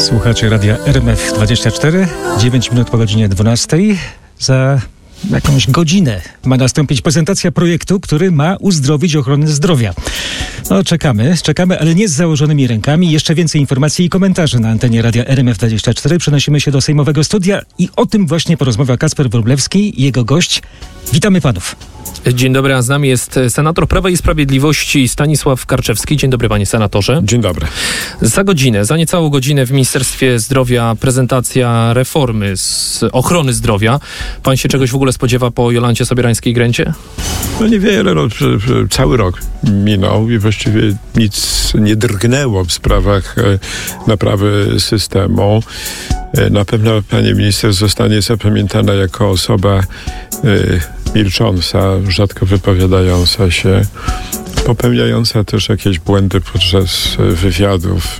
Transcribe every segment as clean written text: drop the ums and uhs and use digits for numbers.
Słuchacie radia RMF24, 9 minut po godzinie 12. Za jakąś godzinę ma nastąpić prezentacja projektu, który ma uzdrowić ochronę zdrowia. No czekamy, ale nie z założonymi rękami. Jeszcze więcej informacji i komentarzy na antenie radia RMF24. Przenosimy się do sejmowego studia i o tym właśnie porozmawia Kacper Wróblewski i jego gość. Witamy panów. Dzień dobry, a z nami jest senator Prawa i Sprawiedliwości Stanisław Karczewski. Dzień dobry, panie senatorze. Dzień dobry. Za niecałą godzinę w Ministerstwie Zdrowia prezentacja reformy z ochrony zdrowia. Pan się czegoś w ogóle spodziewa po Jolancie Sobierańskiej-Gręcie? No niewiele, cały rok minął i właściwie nic nie drgnęło w sprawach naprawy systemu. Na pewno pani minister zostanie zapamiętana jako osoba milcząca, rzadko wypowiadająca się, popełniająca też jakieś błędy podczas wywiadów.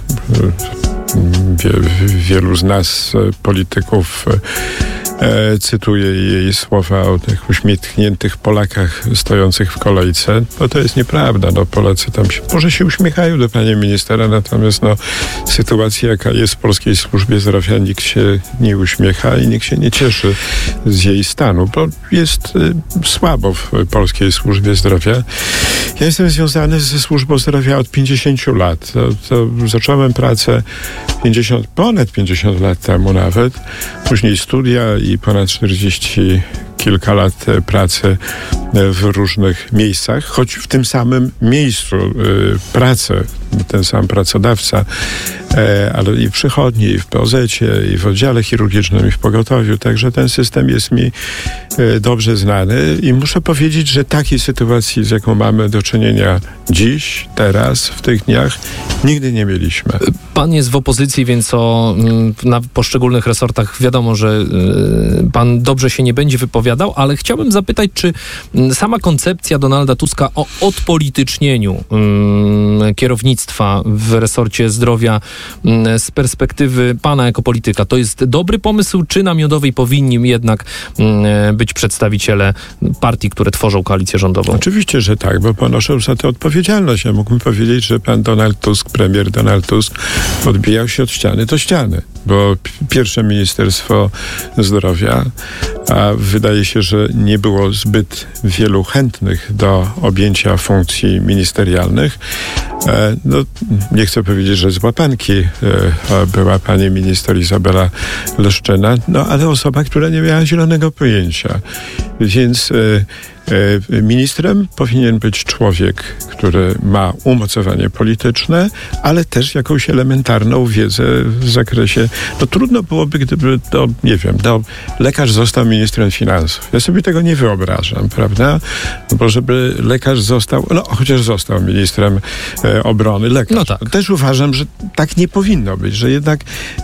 Wielu z nas, polityków, cytuję jej słowa o tych uśmiechniętych Polakach stojących w kolejce. No to jest nieprawda. Polacy tam może się uśmiechają do pani ministera, natomiast sytuacja, jaka jest w polskiej służbie zdrowia, nikt się nie uśmiecha i nikt się nie cieszy z jej stanu, bo jest słabo w polskiej służbie zdrowia. Ja jestem związany ze służbą zdrowia od 50 lat. To zacząłem pracę ponad 50 lat temu nawet. Później studia i ponad 40 kilka lat pracy w różnych miejscach, choć w tym samym miejscu pracę, ten sam pracodawca, ale i w przychodni, i w POZ-cie, i w oddziale chirurgicznym, i w pogotowiu. Także ten system jest mi dobrze znany i muszę powiedzieć, że takiej sytuacji, z jaką mamy do czynienia dziś, teraz, w tych dniach, nigdy nie mieliśmy. Pan jest w opozycji, więc na poszczególnych resortach wiadomo, że pan dobrze się nie będzie wypowiadał, ale chciałbym zapytać, czy sama koncepcja Donalda Tuska o odpolitycznieniu kierownictwa w resorcie zdrowia z perspektywy pana jako polityka, to jest dobry pomysł, czy na Miodowej powinni jednak być przedstawiciele partii, które tworzą koalicję rządową? Oczywiście, że tak, bo ponoszą za to odpowiedzialność. Ja mógłbym powiedzieć, że pan Donald Tusk, premier Donald Tusk, odbijał się od ściany do ściany, bo pierwsze Ministerstwo Zdrowia, a wydaje się, że nie było zbyt wielu chętnych do objęcia funkcji ministerialnych. Nie chcę powiedzieć, że z łapanki była pani minister Izabela Leszczyna, ale osoba, która nie miała zielonego pojęcia. Więc ministrem powinien być człowiek, który ma umocowanie polityczne, ale też jakąś elementarną wiedzę w zakresie. Trudno byłoby, gdyby lekarz został ministrem finansów. Ja sobie tego nie wyobrażam, prawda? Bo żeby lekarz został, chociaż został ministrem obrony, lekarz. Tak. Też uważam, że tak nie powinno być, że jednak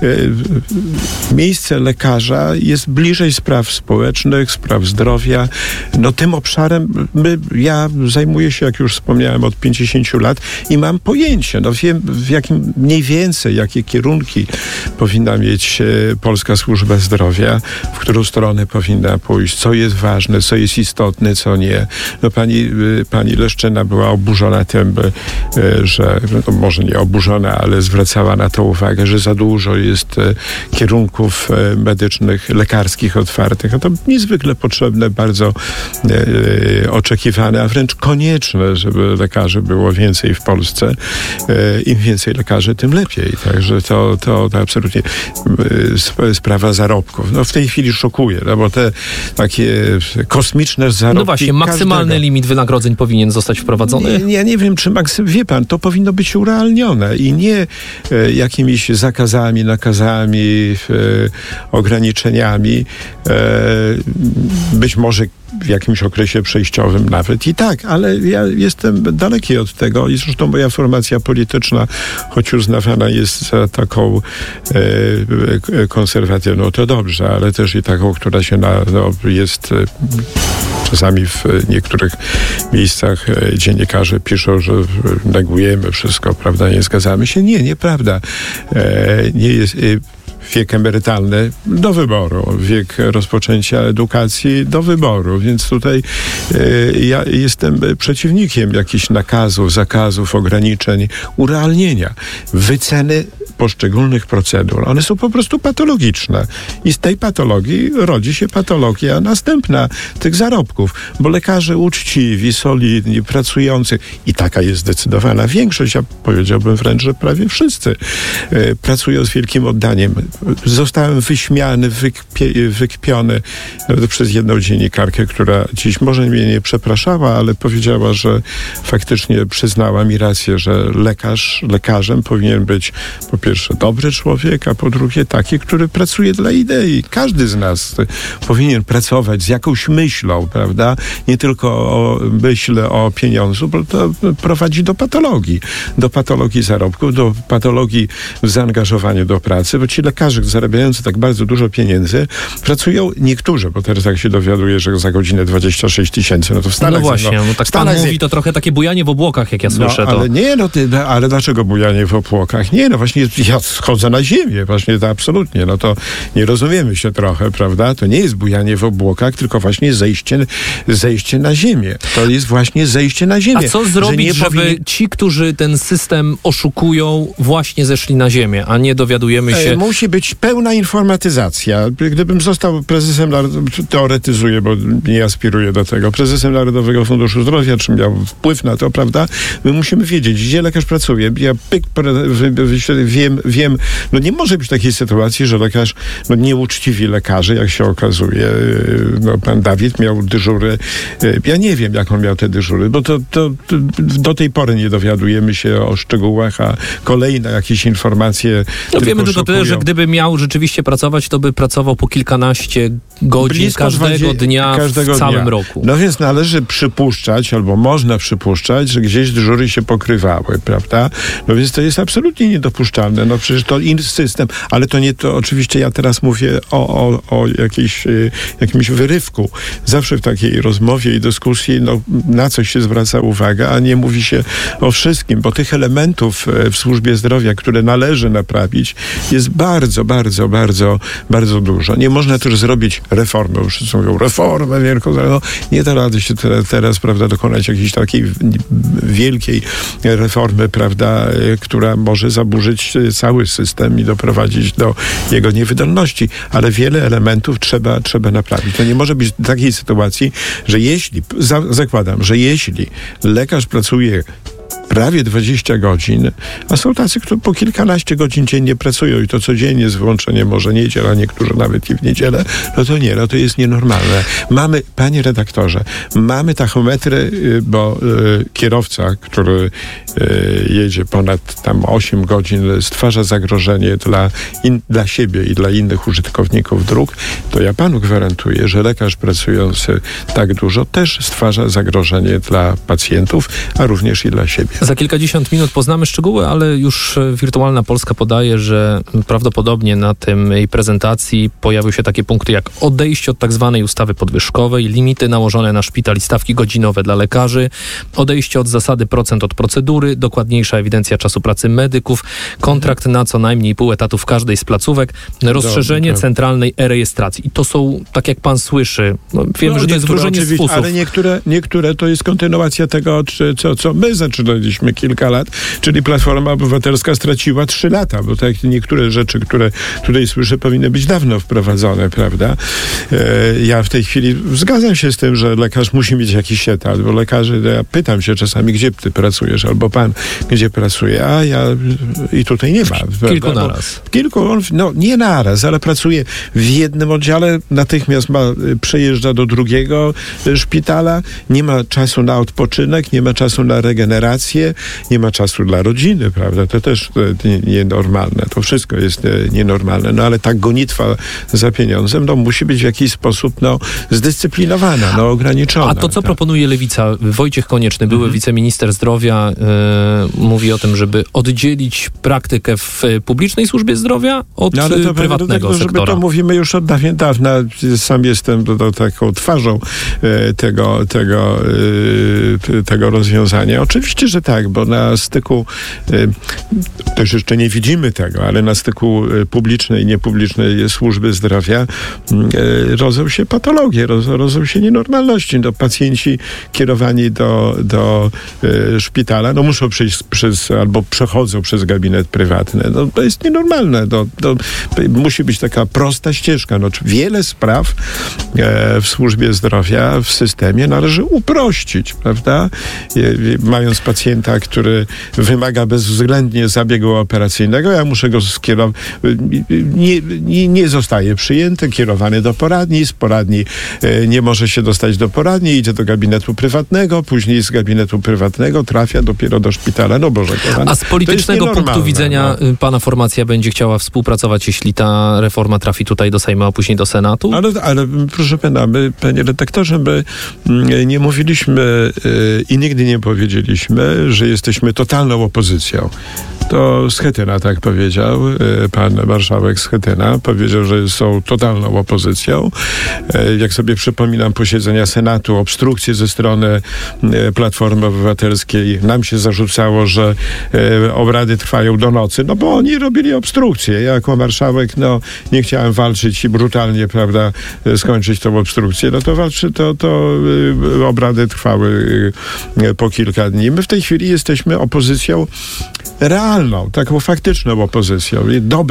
miejsce lekarza jest bliżej spraw społecznych, spraw zdrowia. Tym obszarem ja zajmuję się, jak już wspomniałem, od 50 lat i mam pojęcie. Wiem, w jakim mniej więcej, jakie kierunki powinna mieć polska służba zdrowia, w którą stronę powinna pójść, co jest ważne, co jest istotne, co nie. Pani Leszczyna była oburzona tym, że, może nie oburzona, ale zwracała na to uwagę, że za dużo jest kierunków medycznych, lekarskich otwartych. To niezwykle potrzebne, bardzo oczekiwane, a wręcz konieczne, żeby lekarzy było więcej w Polsce. Im więcej lekarzy, tym lepiej. Także to absolutnie sprawa zarobków. W tej chwili szokuje, bo te takie kosmiczne zarobki... właśnie, maksymalny limit wynagrodzeń powinien zostać wprowadzony? Ja nie wiem, czy wie pan, to powinno być urealnione i nie jakimiś zakazami, nakazami, ograniczeniami. Być może w jakimś okresie przejściowym nawet i tak, ale ja jestem daleki od tego i zresztą moja formacja polityczna, choć uznawana jest za taką konserwatywną, to dobrze, ale też i taką, która się jest czasami w niektórych miejscach dziennikarze piszą, że negujemy wszystko, prawda, nie zgadzamy się. Nie, nieprawda. Nie jest... Wiek emerytalny do wyboru, wiek rozpoczęcia edukacji do wyboru, więc tutaj ja jestem przeciwnikiem jakichś nakazów, zakazów, ograniczeń, urealnienia, wyceny poszczególnych procedur, one są po prostu patologiczne. I z tej patologii rodzi się patologia następna tych zarobków, bo lekarze uczciwi, solidni, pracujący, i taka jest zdecydowana większość, ja powiedziałbym wręcz, że prawie wszyscy pracują z wielkim oddaniem. Zostałem wyśmiany, wykpiony przez jedną dziennikarkę, która dziś może mnie nie przepraszała, ale powiedziała, że faktycznie przyznała mi rację, że lekarzem powinien być po pierwsze dobry człowiek, a po drugie taki, który pracuje dla idei. Każdy z nas powinien pracować z jakąś myślą, prawda? Nie tylko o myśl o pieniądzu, bo to prowadzi do patologii zarobków, do patologii w zaangażowaniu do pracy, bo ci lekarze zarabiający tak bardzo dużo pieniędzy pracują niektórzy, bo teraz tak się dowiaduję, że za godzinę 26 000, no to w Stanach... No właśnie, no tak pan mówi, to trochę takie bujanie w obłokach, jak ja słyszę. Ale nie, ale dlaczego bujanie w obłokach? Nie, no właśnie ja schodzę na ziemię, właśnie to absolutnie, no to nie rozumiemy się trochę, prawda? To nie jest bujanie w obłokach, tylko właśnie zejście na ziemię. To jest właśnie zejście na ziemię. A co zrobić, żeby ci, którzy ten system oszukują, właśnie zeszli na ziemię, a nie dowiadujemy się... Musi być pełna informatyzacja. Gdybym został prezesem, teoretyzuję, bo nie aspiruję do tego, prezesem Narodowego Funduszu Zdrowia, czy miał wpływ na to, prawda? My musimy wiedzieć, gdzie lekarz pracuje. Ja wiem, no nie może być takiej sytuacji, że lekarz, no nieuczciwi lekarze, jak się okazuje, no pan Dawid miał dyżury, ja nie wiem, jak on miał te dyżury, bo to do tej pory nie dowiadujemy się o szczegółach, a kolejne jakieś informacje no wiemy tylko tyle, że gdyby miał rzeczywiście pracować, to by pracował po kilkanaście godzin każdego dnia w całym roku. No więc należy przypuszczać, albo można przypuszczać, że gdzieś dyżury się pokrywały, prawda? No więc to jest absolutnie niedopuszczalne. No przecież to inny system, ale to oczywiście ja teraz mówię o jakimś wyrywku. Zawsze w takiej rozmowie i dyskusji, no na coś się zwraca uwagę, a nie mówi się o wszystkim, bo tych elementów w służbie zdrowia, które należy naprawić, jest bardzo, bardzo, bardzo, bardzo dużo. Nie można też zrobić reformy. Wszyscy mówią, reformę wielką, no nie da rady się teraz, prawda, dokonać jakiejś takiej wielkiej reformy, prawda, która może zaburzyć cały system i doprowadzić do jego niewydolności, ale wiele elementów trzeba naprawić. To nie może być takiej sytuacji, że zakładam, że jeśli lekarz pracuje prawie 20 godzin, a są tacy, którzy po kilkanaście godzin dziennie pracują i to codziennie z wyłączeniem może niedziel, a niektórzy nawet i w niedzielę, no to jest nienormalne. Panie redaktorze, mamy tachometry, bo kierowca, który jedzie ponad tam 8 godzin, stwarza zagrożenie dla siebie i dla innych użytkowników dróg, to ja panu gwarantuję, że lekarz pracujący tak dużo też stwarza zagrożenie dla pacjentów, a również i dla siebie. Za kilkadziesiąt minut poznamy szczegóły, ale już Wirtualna Polska podaje, że prawdopodobnie na tej prezentacji pojawią się takie punkty jak odejście od tak zwanej ustawy podwyżkowej, limity nałożone na szpital i stawki godzinowe dla lekarzy, odejście od zasady procent od procedury, dokładniejsza ewidencja czasu pracy medyków, kontrakt na co najmniej pół etatu w każdej z placówek, rozszerzenie centralnej e-rejestracji. I to są, tak jak pan słyszy, wiemy, że to jest wróżenie z fusów. Ale niektóre to jest kontynuacja tego, co my zaczynaliśmy kilka lat, czyli Platforma Obywatelska straciła 3 lata, bo tak niektóre rzeczy, które tutaj słyszę, powinny być dawno wprowadzone, prawda? Ja w tej chwili zgadzam się z tym, że lekarz musi mieć jakiś etat, bo ja pytam się czasami, gdzie ty pracujesz, albo pan, gdzie pracuje, a ja i tutaj nie ma. Kilku naraz. Nie naraz, ale pracuje w jednym oddziale, natychmiast przejeżdża do drugiego szpitala, nie ma czasu na odpoczynek, nie ma czasu na regenerację, nie ma czasu dla rodziny, prawda? To też nienormalne. To wszystko jest nienormalne. No ale ta gonitwa za pieniądzem musi być w jakiś sposób zdyscyplinowana, ograniczona. A to, co proponuje Lewica? Wojciech Konieczny, były wiceminister zdrowia, mówi o tym, żeby oddzielić praktykę w publicznej służbie zdrowia od prywatnego sektora. To mówimy już od dawna. Sam jestem taką twarzą tego rozwiązania. Oczywiście, że tak. tak, bo na styku, też jeszcze nie widzimy tego, ale na styku publicznej i niepublicznej służby zdrowia rodzą się patologie, rodzą się nienormalności. Pacjenci kierowani do szpitala, muszą przejść albo przechodzą przez gabinet prywatny. To jest nienormalne. To musi być taka prosta ścieżka. Wiele spraw w służbie zdrowia, w systemie należy uprościć, prawda? Mając pacjenta, który wymaga bezwzględnie zabiegu operacyjnego, ja muszę go skierować. Nie zostaje przyjęty, kierowany do poradni, z poradni nie może się dostać do poradni, idzie do gabinetu prywatnego, później z gabinetu prywatnego trafia dopiero do szpitala. Boże kochany. A z politycznego punktu widzenia pana formacja będzie chciała współpracować, jeśli ta reforma trafi tutaj do Sejmu, a później do Senatu? Ale proszę pana, panie redaktorze, my nie mówiliśmy i nigdy nie powiedzieliśmy, że jesteśmy totalną opozycją. To Schetyna tak powiedział, pan marszałek Schetyna powiedział, że są totalną opozycją. Jak sobie przypominam posiedzenia Senatu, obstrukcje ze strony Platformy Obywatelskiej, nam się zarzucało, że obrady trwają do nocy, bo oni robili obstrukcję. Ja jako marszałek, nie chciałem walczyć i brutalnie, prawda, skończyć tą obstrukcję. To obrady trwały po kilka dni. My w tej chwili jesteśmy opozycją realną, taką faktyczną opozycją.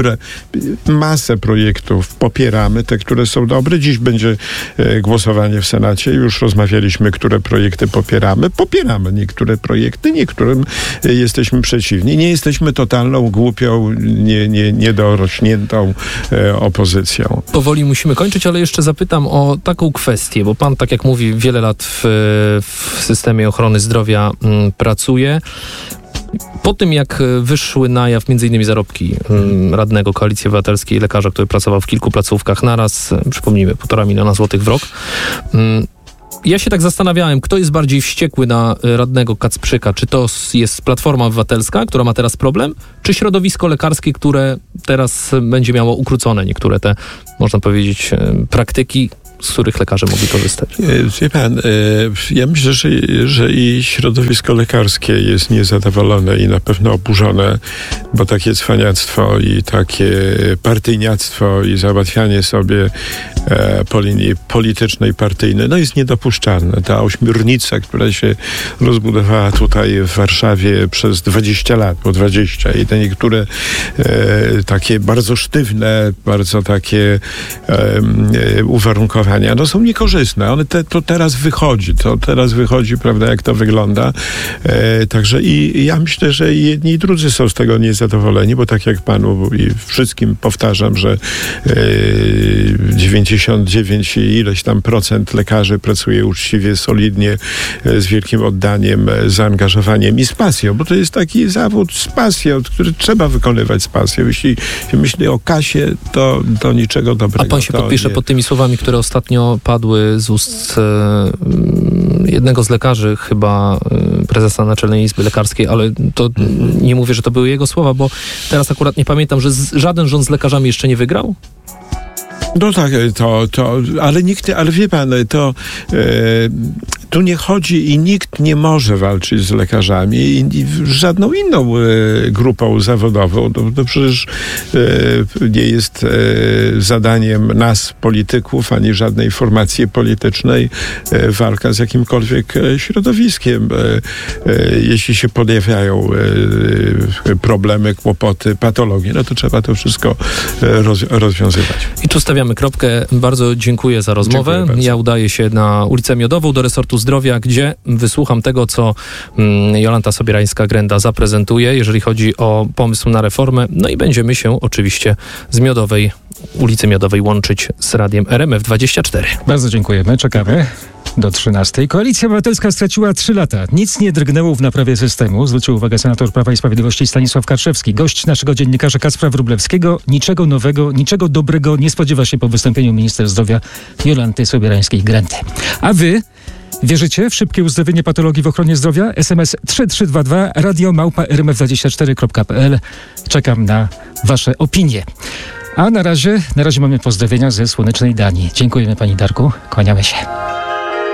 Masę projektów popieramy, te, które są dobre. Dziś będzie głosowanie w Senacie. Już rozmawialiśmy, które projekty popieramy. Popieramy niektóre projekty, niektórym jesteśmy przeciwni. Nie jesteśmy totalną, głupią, niedorośniętą opozycją. Powoli musimy kończyć, ale jeszcze zapytam o taką kwestię, bo pan, tak jak mówi, wiele lat w systemie ochrony zdrowia pracuje. Po tym, jak wyszły na jaw m.in. zarobki radnego Koalicji Obywatelskiej, lekarza, który pracował w kilku placówkach naraz, przypomnijmy, 1,5 miliona złotych w rok, ja się tak zastanawiałem, kto jest bardziej wściekły na radnego Kacprzyka. Czy to jest Platforma Obywatelska, która ma teraz problem, czy środowisko lekarskie, które teraz będzie miało ukrócone niektóre te, można powiedzieć, praktyki, z których lekarze mogli korzystać? Wie pan, ja myślę, że i środowisko lekarskie jest niezadowolone i na pewno oburzone, bo takie cwaniactwo i takie partyjniactwo i załatwianie sobie po linii politycznej, partyjnej, jest niedopuszczalne. Ta ośmiornica, która się rozbudowała tutaj w Warszawie przez 20 lat, po 20 i te niektóre takie bardzo sztywne, bardzo takie uwarunkowania, są niekorzystne. To teraz wychodzi, prawda, jak to wygląda. Także i ja myślę, że jedni i drudzy są z tego niezadowoleni, bo tak jak panu i wszystkim powtarzam, że 99 i ileś tam procent lekarzy pracuje uczciwie, solidnie, z wielkim oddaniem, zaangażowaniem i z pasją, bo to jest taki zawód z pasją, który trzeba wykonywać z pasją. Jeśli się myśli o kasie, to niczego dobrego. A pan się podpisze pod tymi słowami, które ostatnio padły z ust jednego z lekarzy, chyba prezesa Naczelnej Izby Lekarskiej, ale to nie mówię, że to były jego słowa, bo teraz akurat nie pamiętam, że żaden rząd z lekarzami jeszcze nie wygrał? Tak, ale wie pan, tu nie chodzi i nikt nie może walczyć z lekarzami i żadną inną grupą zawodową. To przecież nie jest zadaniem nas, polityków, ani żadnej formacji politycznej walka z jakimkolwiek środowiskiem. Jeśli się pojawiają problemy, kłopoty, patologie, to trzeba to wszystko rozwiązywać. I tu stawiamy kropkę. Bardzo dziękuję za rozmowę. Ja udaję się na ulicę Miodową do resortu zdrowia, gdzie wysłucham tego, co Jolanta Sobierańska-Grenda zaprezentuje, jeżeli chodzi o pomysł na reformę. I będziemy się oczywiście z ulicy Miodowej łączyć z radiem RMF24. Bardzo dziękujemy. Czekamy do 13. Koalicja Obywatelska straciła 3 lata. Nic nie drgnęło w naprawie systemu. Zwrócił uwagę senator Prawa i Sprawiedliwości Stanisław Karczewski. Gość naszego dziennikarza Kacpra Wróblewskiego. Niczego nowego, niczego dobrego nie spodziewa się po wystąpieniu minister zdrowia Jolanty Sobierańskiej-Grendy. A wy wierzycie w szybkie uzdrowienie patologii w ochronie zdrowia? SMS 3322 radio@rmf24.pl. Czekam na wasze opinie. A na razie mamy pozdrowienia ze słonecznej Danii. Dziękujemy pani Darku. Kłaniamy się.